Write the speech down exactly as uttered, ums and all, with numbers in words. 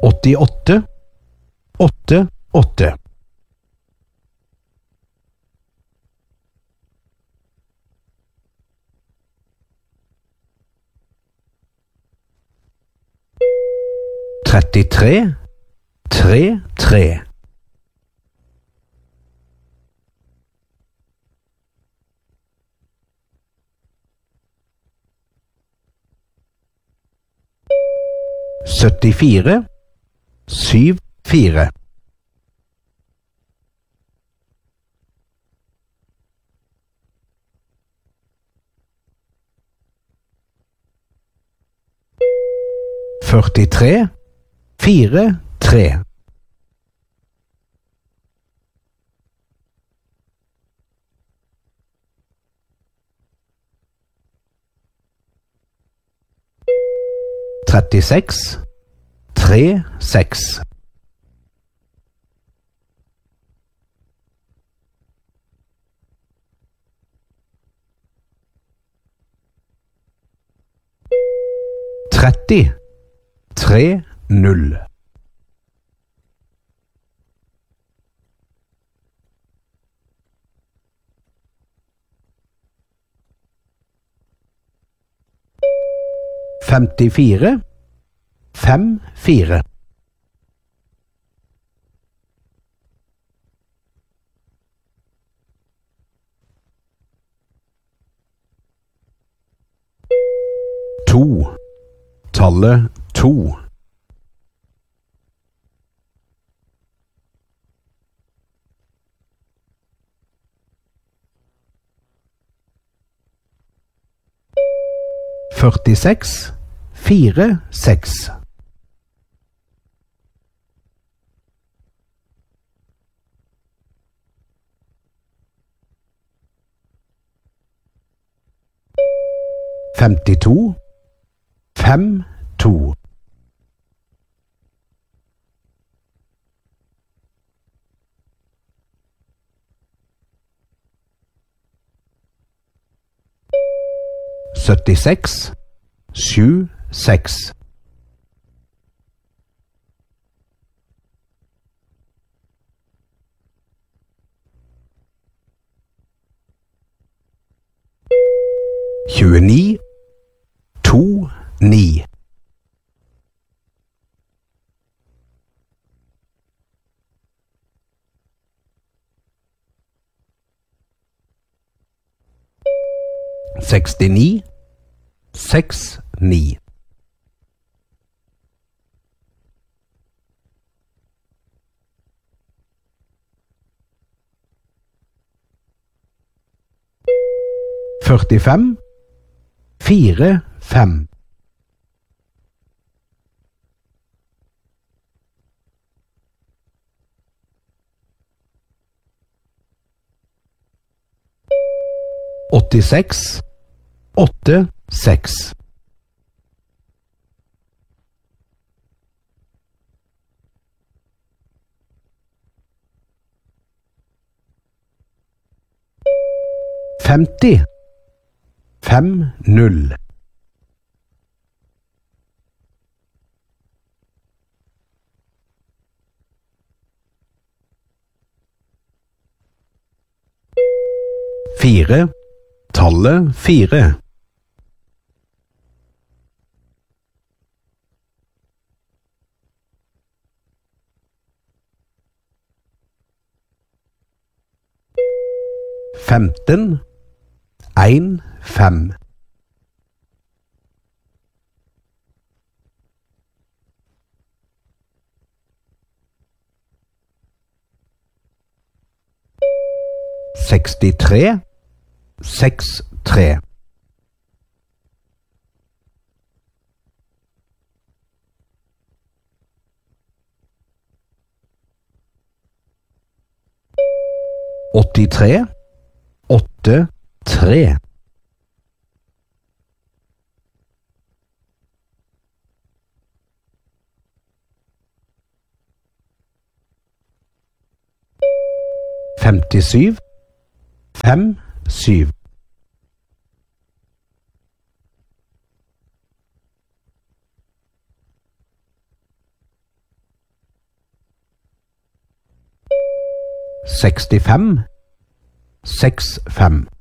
åttiåtte, åtte, åtte. trettitre, tre, tre. syttifire, syv, fire. førtitre, fire, tre. trettiseks, tre, seks. tretti, tre, null. femtifire, fem, fire. To, tallet to. førtiseks, fire, seks. femtito, fem, to. syttiseks, sju, seks. tjueni, to, ni. sekstini, seks, ni. førtifem, fire, fem. åttiseks, åtte, seks. femti, fem, null. Fire, tallet fire. Femten, en, fem. sekstitre, seks, tre. åttitre, åtte, tre. femtisju, fem, syv. sekstifem, seks fem.